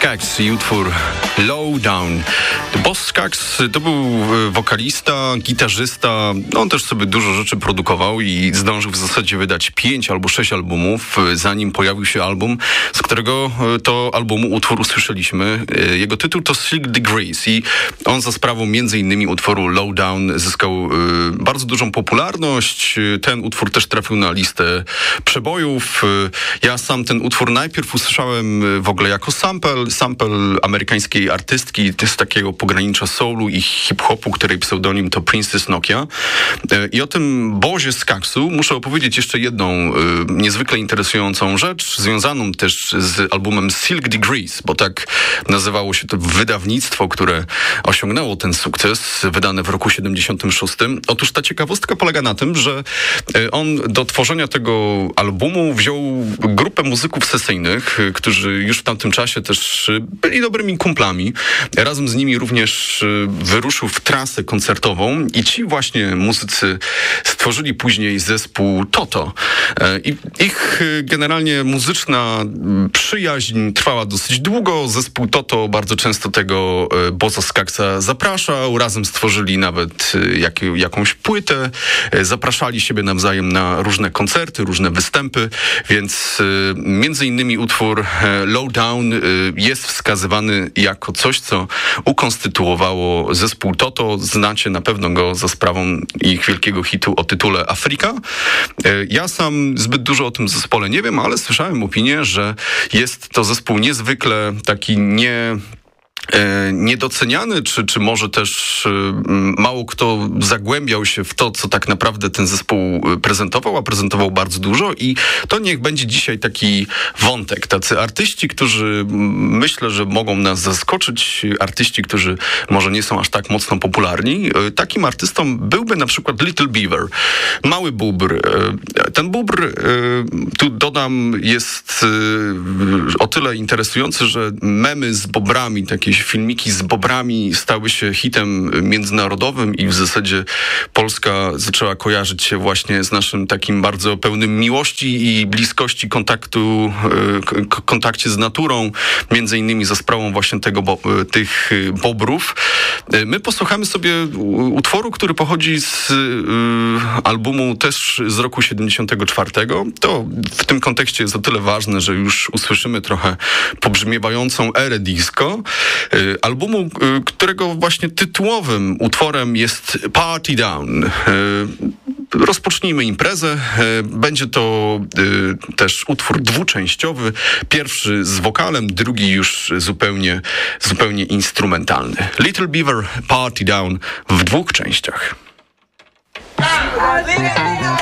Skaggs i utwór Low Down. Boz Skaggs to był wokalista, gitarzysta. On też sobie dużo rzeczy produkował i zdążył w zasadzie wydać 5 albo 6 albumów, zanim pojawił się album, z którego to albumu utwór usłyszeliśmy. Jego tytuł to Silk Degrees i on za sprawą między innymi utworu Low Down zyskał bardzo dużą popularność. Ten utwór też trafił na listę przebojów. Ja sam ten utwór najpierw usłyszałem w ogóle jako sample amerykańskiej artystki z takiego pogranicza soulu i hip-hopu, której pseudonim to Princess Nokia. I o tym Bozie Skaggsu muszę opowiedzieć jeszcze jedną niezwykle interesującą rzecz, związaną też z albumem Silk Degrees, bo tak nazywało się to wydawnictwo, które osiągnęło ten sukces, wydane w roku 76. Otóż ta ciekawostka polega na tym, że on do tworzenia tego albumu wziął grupę muzyków sesyjnych, którzy już w tamtym czasie też byli dobrymi kumplami. Razem z nimi również wyruszył w trasę koncertową i ci właśnie muzycy stworzyli później zespół Toto. I ich generalnie muzyczna przyjaźń trwała dosyć długo. Zespół Toto bardzo często tego Boza Skaggsa zapraszał. Razem stworzyli nawet jakąś płytę. Zapraszali siebie nawzajem na różne koncerty, różne występy, więc między innymi utwór Low Down jest wskazywany jako coś, co ukonstytuowało zespół Toto. Znacie na pewno go za sprawą ich wielkiego hitu o tytule Afrika. Ja sam zbyt dużo o tym zespole nie wiem, ale słyszałem opinię, że jest to zespół niezwykle taki niedoceniany, czy może też mało kto zagłębiał się w to, co tak naprawdę ten zespół prezentował, a prezentował bardzo dużo i to niech będzie dzisiaj taki wątek. Tacy artyści, którzy myślę, że mogą nas zaskoczyć, artyści, którzy może nie są aż tak mocno popularni. Takim artystą byłby na przykład Little Beaver, Mały Bóbr. Ten bóbr, tu dodam, jest o tyle interesujący, że memy z bobrami, takie filmiki z bobrami stały się hitem międzynarodowym i w zasadzie Polska zaczęła kojarzyć się właśnie z naszym takim bardzo pełnym miłości i bliskości kontakcie z naturą, między innymi za sprawą właśnie tych bobrów. My posłuchamy sobie utworu, który pochodzi z albumu też z roku 74. To w tym kontekście jest o tyle ważne, że już usłyszymy trochę pobrzmiewającą erę disco. Albumu, którego właśnie tytułowym utworem jest Party Down. Rozpocznijmy imprezę. Będzie to też utwór dwuczęściowy. Pierwszy z wokalem, drugi już zupełnie instrumentalny. Little Beaver, Party Down w 2 częściach.